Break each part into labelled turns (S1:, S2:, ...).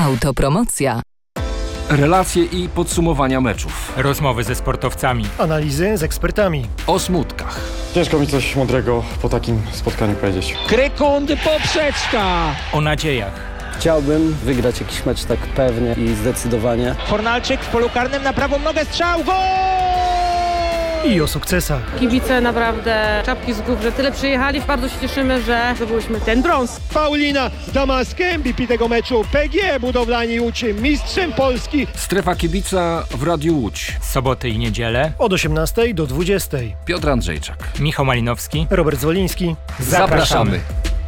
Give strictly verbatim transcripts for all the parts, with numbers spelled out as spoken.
S1: Autopromocja.
S2: Relacje i podsumowania meczów.
S3: Rozmowy ze sportowcami.
S4: Analizy z ekspertami.
S2: O smutkach.
S5: Ciężko mi coś mądrego po takim spotkaniu powiedzieć.
S6: Krykundy poprzeczka.
S3: O nadziejach.
S7: Chciałbym wygrać jakiś mecz tak pewnie i zdecydowanie.
S6: Fornalczyk w polu karnym na prawą nogę, strzał, gol!
S4: I o sukcesach.
S8: Kibice naprawdę czapki z głów, że tyle przyjechali. Bardzo się cieszymy, że zdobyliśmy ten brąz.
S9: Paulina Damask, M V P tego meczu. P G Budowlani Łódź, mistrzem Polski.
S2: Strefa kibica w Radiu Łódź.
S3: Soboty i niedzielę.
S4: Od osiemnastej do dwudziestej.
S2: Piotr Andrzejczak.
S3: Michał Malinowski.
S4: Robert Zwoliński.
S2: Zapraszamy.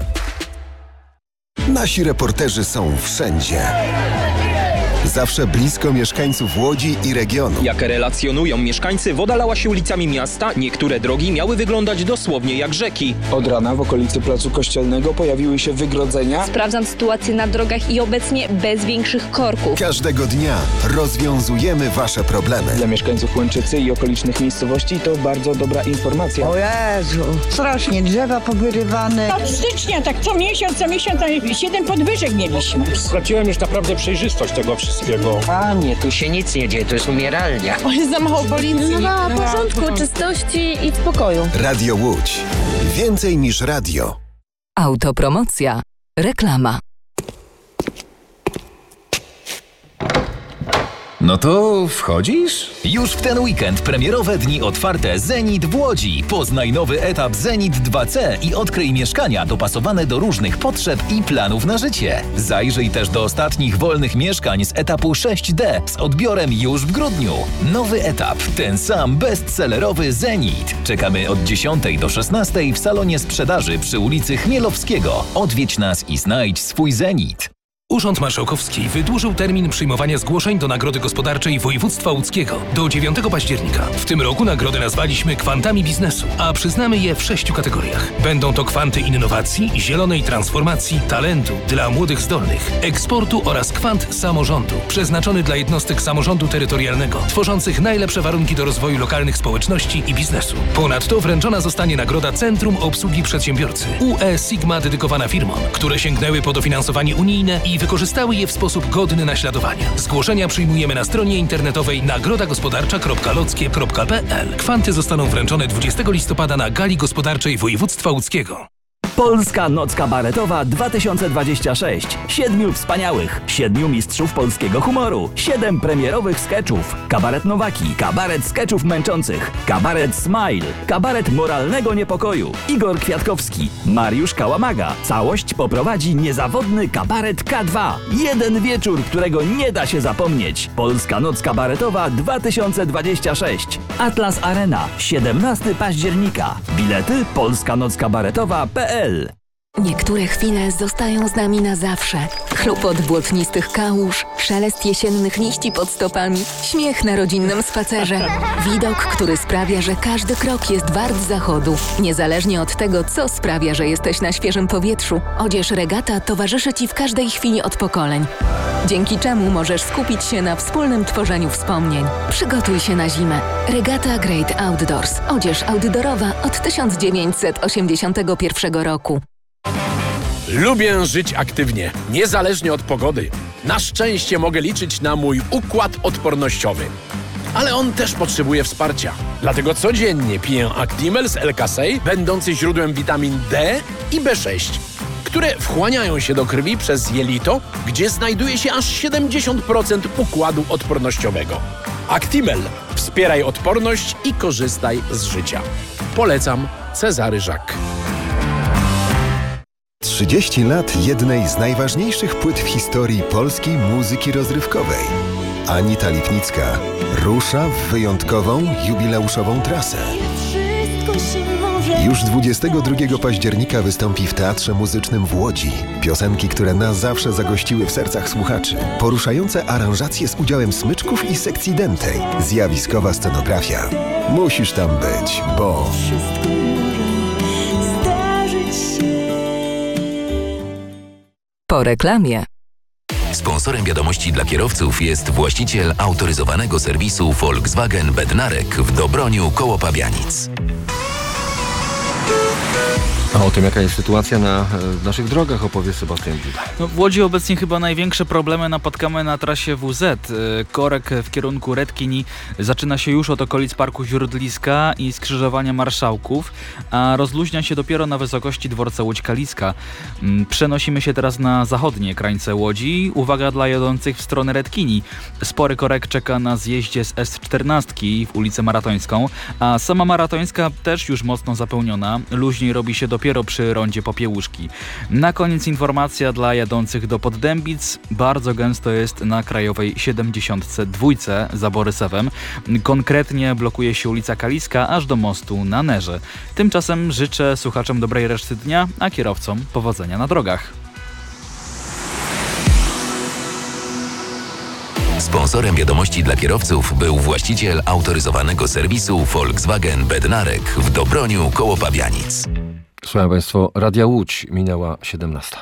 S10: Nasi reporterzy są wszędzie. Zawsze blisko mieszkańców Łodzi i regionu.
S11: Jak relacjonują mieszkańcy, woda lała się ulicami miasta, niektóre drogi miały wyglądać dosłownie jak rzeki.
S12: Od rana w okolicy Placu Kościelnego pojawiły się wygrodzenia.
S13: Sprawdzam sytuację na drogach i obecnie bez większych korków.
S10: Każdego dnia rozwiązujemy wasze problemy.
S12: Dla mieszkańców Łęczycy i okolicznych miejscowości to bardzo dobra informacja.
S14: O Jezu, strasznie drzewa powyrywane.
S15: Od stycznia tak co miesiąc, co miesiąc siedem podwyżek mieliśmy.
S16: Straciłem już naprawdę przejrzystość tego wszystkiego.
S17: Panie, tu się nic nie dzieje, to jest umieralnia.
S15: O, jest za mało policji.
S8: No ma porządku, czystości i spokoju.
S10: Radio Łódź. Więcej niż radio.
S1: Autopromocja. Reklama.
S18: No to wchodzisz? Już w ten weekend premierowe dni otwarte Zenit w Łodzi. Poznaj nowy etap Zenit dwa C i odkryj mieszkania dopasowane do różnych potrzeb i planów na życie. Zajrzyj też do ostatnich wolnych mieszkań z etapu sześć D z odbiorem już w grudniu. Nowy etap, ten sam bestsellerowy Zenit. Czekamy od dziesiątej do szesnastej w salonie sprzedaży przy ulicy Chmielowskiego. Odwiedź nas i znajdź swój Zenit.
S19: Urząd Marszałkowski wydłużył termin przyjmowania zgłoszeń do Nagrody Gospodarczej Województwa Łódzkiego do dziewiątego października. W tym roku nagrodę nazwaliśmy Kwantami Biznesu, a przyznamy je w sześciu kategoriach. Będą to kwanty innowacji, zielonej transformacji, talentu dla młodych zdolnych, eksportu oraz kwant samorządu, przeznaczony dla jednostek samorządu terytorialnego, tworzących najlepsze warunki do rozwoju lokalnych społeczności i biznesu. Ponadto wręczona zostanie nagroda Centrum Obsługi Przedsiębiorcy U E Sigma dedykowana firmom, które sięgnęły po dofinansowanie unijne i wykorzystały je w sposób godny naśladowania. Zgłoszenia przyjmujemy na stronie internetowej nagroda gospodarcza kropka lockie kropka p l. Kwanty zostaną wręczone dwudziestego listopada na Gali Gospodarczej Województwa Łódzkiego.
S20: Polska Noc Kabaretowa dwa tysiące dwadzieścia sześć. Siedmiu wspaniałych, siedmiu mistrzów polskiego humoru, siedem premierowych skeczów. Kabaret Nowaki, kabaret skeczów męczących, kabaret Smile, kabaret moralnego niepokoju. Igor Kwiatkowski, Mariusz Kałamaga. Całość poprowadzi niezawodny kabaret K dwa. Jeden wieczór, którego nie da się zapomnieć. Polska Noc Kabaretowa dwa tysiące dwadzieścia sześć. Atlas Arena, siedemnastego października. Bilety polska noc kabaretowa kropka p l.
S1: Niektóre chwile zostają z nami na zawsze. Chlupot błotnistych kałuż, szelest jesiennych liści pod stopami, śmiech na rodzinnym spacerze. Widok, który sprawia, że każdy krok jest wart zachodu. Niezależnie od tego, co sprawia, że jesteś na świeżym powietrzu, odzież Regata towarzyszy Ci w każdej chwili od pokoleń. Dzięki czemu możesz skupić się na wspólnym tworzeniu wspomnień. Przygotuj się na zimę. Regata Great Outdoors. Odzież outdoorowa od tysiąc dziewięćset osiemdziesiątego pierwszego roku.
S21: Lubię żyć aktywnie, niezależnie od pogody. Na szczęście mogę liczyć na mój układ odpornościowy. Ale on też potrzebuje wsparcia. Dlatego codziennie piję Actimel z L-Kasei, będący źródłem witamin D i B sześć, które wchłaniają się do krwi przez jelito, gdzie znajduje się aż siedemdziesiąt procent układu odpornościowego. Actimel. Wspieraj odporność i korzystaj z życia. Polecam. Cezary Żak.
S10: trzydzieści lat jednej z najważniejszych płyt w historii polskiej muzyki rozrywkowej. Anita Lipnicka rusza w wyjątkową, jubileuszową trasę. Już dwudziestego drugiego października wystąpi w Teatrze Muzycznym w Łodzi. Piosenki, które na zawsze zagościły w sercach słuchaczy. Poruszające aranżacje z udziałem smyczków i sekcji dętej. Zjawiskowa scenografia. Musisz tam być, bo...
S1: Po reklamie.
S22: Sponsorem wiadomości dla kierowców jest właściciel autoryzowanego serwisu Volkswagen Bednarek w Dobroniu koło Pabianic.
S2: A o tym, jaka jest sytuacja na e, naszych drogach, opowie Sebastian Duda.
S5: No, w Łodzi obecnie chyba największe problemy napotkamy na trasie W Z. Korek w kierunku Redkini zaczyna się już od okolic Parku Źródliska i skrzyżowania Marszałków, a rozluźnia się dopiero na wysokości dworca Łódź-Kaliska. Przenosimy się teraz na zachodnie krańce Łodzi. Uwaga dla jadących w stronę Redkini. Spory korek czeka na zjeździe z S czternaście w ulicę Maratońską, a sama Maratońska też już mocno zapełniona. Luźniej robi się dopiero przy rondzie Popiełuszki. Na koniec informacja dla jadących do Poddębic. Bardzo gęsto jest na krajowej siedemdziesiąt dwa za Borysewem. Konkretnie blokuje się ulica Kaliska aż do mostu na Nerze. Tymczasem życzę słuchaczom dobrej reszty dnia, a kierowcom powodzenia na drogach.
S22: Sponsorem wiadomości dla kierowców był właściciel autoryzowanego serwisu Volkswagen Bednarek w Dobroniu koło Pabianic.
S2: Słuchaj Państwo, Radia Łódź, minęła siedemnasta.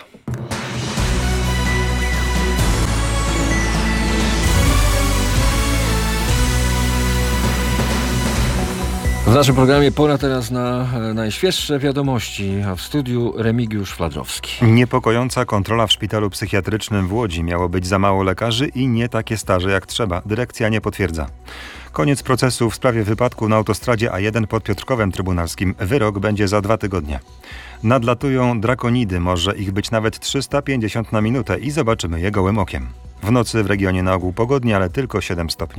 S2: W naszym programie pora teraz na najświeższe wiadomości, a w studiu Remigiusz Fladrowski.
S7: Niepokojąca kontrola w szpitalu psychiatrycznym w Łodzi. Miało być za mało lekarzy i nie takie staże jak trzeba. Dyrekcja nie potwierdza. Koniec procesu w sprawie wypadku na autostradzie A jeden pod Piotrkowem Trybunalskim. Wyrok będzie za dwa tygodnie. Nadlatują drakonidy, może ich być nawet trzysta pięćdziesiąt na minutę i zobaczymy je gołym okiem. W nocy w regionie na ogół pogodnie, ale tylko siedem stopni.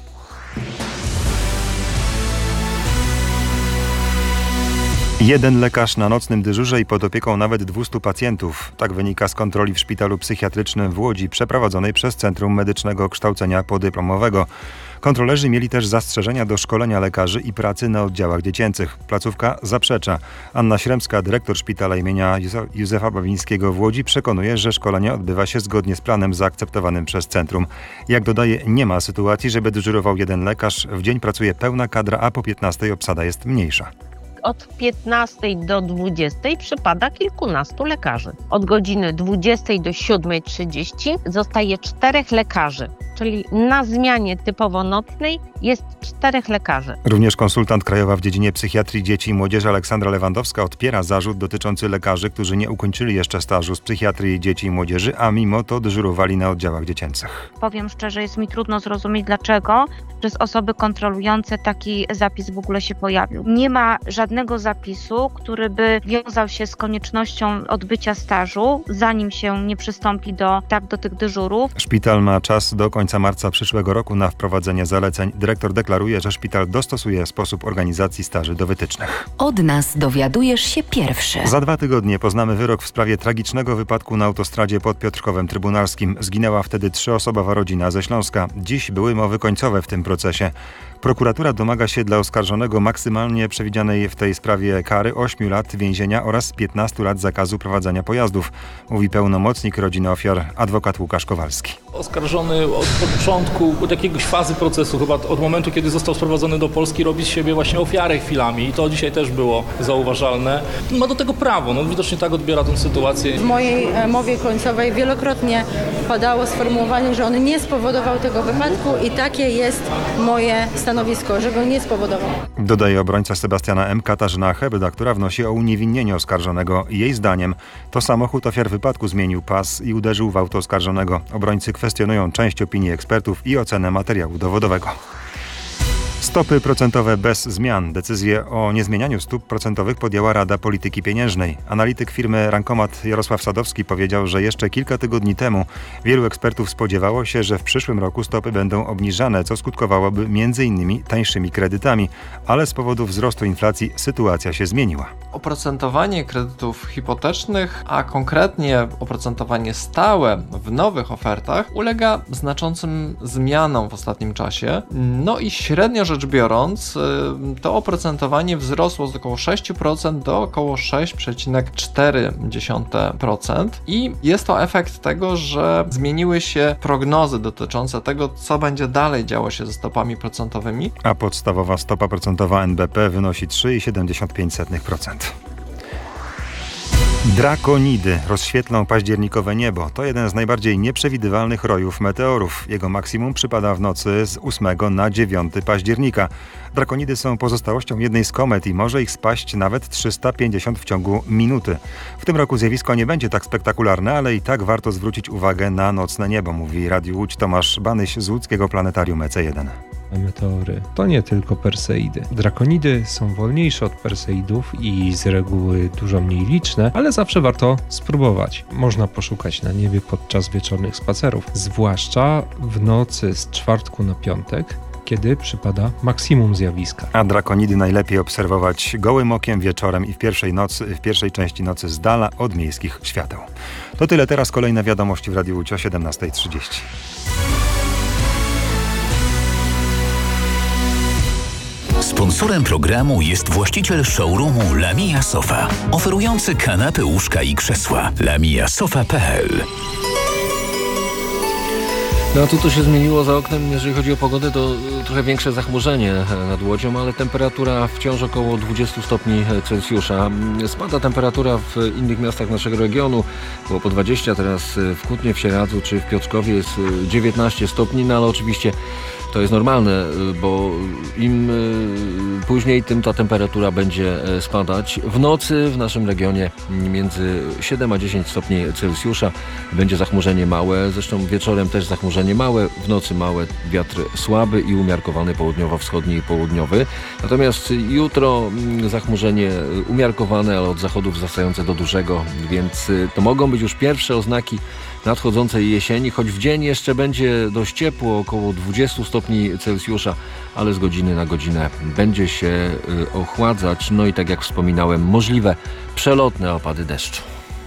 S7: Jeden lekarz na nocnym dyżurze i pod opieką nawet dwustu pacjentów. Tak wynika z kontroli w szpitalu psychiatrycznym w Łodzi przeprowadzonej przez Centrum Medycznego Kształcenia Podyplomowego. Kontrolerzy mieli też zastrzeżenia do szkolenia lekarzy i pracy na oddziałach dziecięcych. Placówka zaprzecza. Anna Śremska, dyrektor szpitala imienia Józefa Bawińskiego w Łodzi, przekonuje, że szkolenie odbywa się zgodnie z planem zaakceptowanym przez centrum. Jak dodaje, nie ma sytuacji, żeby dyżurował jeden lekarz. W dzień pracuje pełna kadra, a po piętnastej obsada jest mniejsza.
S23: Od piętnastej do dwudziestej przypada kilkunastu lekarzy. Od godziny dwudziestej do siódmej trzydzieści zostaje czterech lekarzy, czyli na zmianie typowo nocnej jest czterech lekarzy.
S7: Również konsultant krajowa w dziedzinie psychiatrii dzieci i młodzieży Aleksandra Lewandowska odpiera zarzut dotyczący lekarzy, którzy nie ukończyli jeszcze stażu z psychiatrii dzieci i młodzieży, a mimo to dyżurowali na oddziałach dziecięcych.
S24: Powiem szczerze, jest mi trudno zrozumieć, dlaczego przez osoby kontrolujące taki zapis w ogóle się pojawił. Nie ma żadnego zapisu, który by wiązał się z koniecznością odbycia stażu, zanim się nie przystąpi do, tak, do tych dyżurów.
S7: Szpital ma czas do końca marca przyszłego roku na wprowadzenie zaleceń. Dyrektor deklaruje, że szpital dostosuje sposób organizacji staży do wytycznych.
S1: Od nas dowiadujesz się pierwszy.
S7: Za dwa tygodnie poznamy wyrok w sprawie tragicznego wypadku na autostradzie pod Piotrkowem Trybunalskim. Zginęła wtedy trzyosobowa rodzina ze Śląska. Dziś były mowy końcowe w tym procesie. Prokuratura domaga się dla oskarżonego maksymalnie przewidzianej w tej sprawie kary ośmiu lat więzienia oraz piętnastu lat zakazu prowadzenia pojazdów, mówi pełnomocnik rodziny ofiar, adwokat Łukasz Kowalski.
S25: Oskarżony od początku, od jakiegoś fazy procesu, chyba od momentu, kiedy został sprowadzony do Polski, robi z siebie właśnie ofiarę chwilami i to dzisiaj też było zauważalne. Ma do tego prawo, no widocznie tak odbiera tę sytuację.
S8: W mojej mowie końcowej wielokrotnie padało sformułowanie, że on nie spowodował tego wypadku i takie jest moje stanowisko, że go nie spowodował.
S7: Dodaje obrońca Sebastiana M. Katarzyna Hebda, która wnosi o uniewinnienie oskarżonego. Jej zdaniem to samochód ofiar wypadku zmienił pas i uderzył w auto oskarżonego. Obrońcy kwestionują część opinii ekspertów i ocenę materiału dowodowego. Stopy procentowe bez zmian. Decyzję o niezmienianiu stóp procentowych podjęła Rada Polityki Pieniężnej. Analityk firmy Rankomat Jarosław Sadowski powiedział, że jeszcze kilka tygodni temu wielu ekspertów spodziewało się, że w przyszłym roku stopy będą obniżane, co skutkowałoby między innymi tańszymi kredytami, ale z powodu wzrostu inflacji sytuacja się zmieniła.
S26: Oprocentowanie kredytów hipotecznych, a konkretnie oprocentowanie stałe w nowych ofertach ulega znaczącym zmianom w ostatnim czasie. No i średnio rzecz biorąc, to oprocentowanie wzrosło z około sześć procent do około sześć przecinek cztery procent i jest to efekt tego, że zmieniły się prognozy dotyczące tego, co będzie dalej działo się ze stopami procentowymi.
S7: A podstawowa stopa procentowa N B P wynosi trzy przecinek siedemdziesiąt pięć procent. Drakonidy rozświetlą październikowe niebo. To jeden z najbardziej nieprzewidywalnych rojów meteorów. Jego maksimum przypada w nocy z ósmego na dziewiątego października. Drakonidy są pozostałością jednej z komet i może ich spaść nawet trzysta pięćdziesiąt w ciągu minuty. W tym roku zjawisko nie będzie tak spektakularne, ale i tak warto zwrócić uwagę na nocne niebo, mówi Radiu Łódź Tomasz Banyś z łódzkiego planetarium E C jeden.
S3: Meteory to nie tylko Perseidy. Drakonidy są wolniejsze od Perseidów i z reguły dużo mniej liczne, ale zawsze warto spróbować. Można poszukać na niebie podczas wieczornych spacerów, zwłaszcza w nocy z czwartku na piątek, kiedy przypada maksimum zjawiska.
S7: A drakonidy najlepiej obserwować gołym okiem wieczorem i w pierwszej nocy, w pierwszej części nocy z dala od miejskich świateł. To tyle, teraz kolejne wiadomości w Radiu Łódź o siedemnasta trzydzieści.
S18: Sponsorem programu jest właściciel showroomu Lamia Sofa, oferujący kanapy, łóżka i krzesła. lamia sofa kropka p l.
S2: No a tu to się zmieniło za oknem, jeżeli chodzi o pogodę, to trochę większe zachmurzenie nad Łodzią, ale temperatura wciąż około dwadzieścia stopni Celsjusza. Spada temperatura w innych miastach naszego regionu, było po dwadzieścia, teraz w Kutnie, w Sieradzu czy w Piotrkowie jest dziewiętnaście stopni, no ale oczywiście to jest normalne, bo im później, tym ta temperatura będzie spadać. W nocy w naszym regionie między siedem a dziesięć stopni Celsjusza, będzie zachmurzenie małe, zresztą wieczorem też zachmurzenie małe, w nocy małe, wiatr słaby i umiarkowany południowo-wschodni i południowy. Natomiast jutro zachmurzenie umiarkowane, ale od zachodu wzrastające do dużego, więc to mogą być już pierwsze oznaki nadchodzącej jesieni, choć w dzień jeszcze będzie dość ciepło, około dwadzieścia stopni Celsjusza, ale z godziny na godzinę będzie się ochładzać. No i tak jak wspominałem, możliwe przelotne opady deszczu.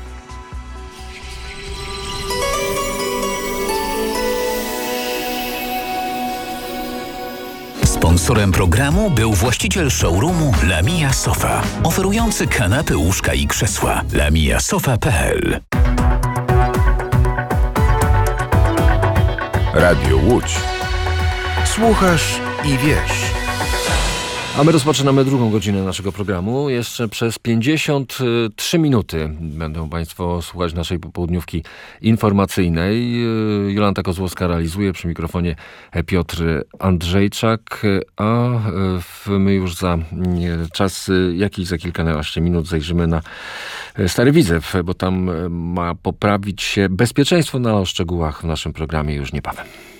S18: Sponsorem programu był właściciel showroomu Lamia Sofa, oferujący kanapy, łóżka i krzesła. lamia sofa kropka p l.
S22: Radio Łódź. Słuchasz i wiesz.
S2: A my rozpoczynamy drugą godzinę naszego programu. Jeszcze przez pięćdziesiąt trzy minuty będą Państwo słuchać naszej popołudniówki informacyjnej. Jolanta Kozłowska realizuje, przy mikrofonie Piotr Andrzejczak, a my już za czas, jakiś za kilkanaście minut zajrzymy na Stary Widzew, bo tam ma poprawić się bezpieczeństwo, no, o szczegółach w naszym programie już niebawem.